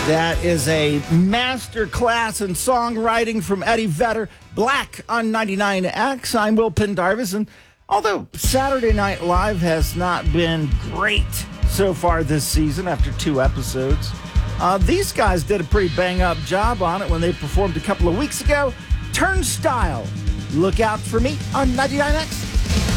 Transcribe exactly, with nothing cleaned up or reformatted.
That is a master class in songwriting from Eddie Vedder. Black on ninety-nine X. I'm Will Pendarvis, and although Saturday Night Live has not been great so far this season after two episodes, uh, these guys did a pretty bang-up job on it when they performed a couple of weeks ago. Turnstile. Look out for me on ninety-nine X.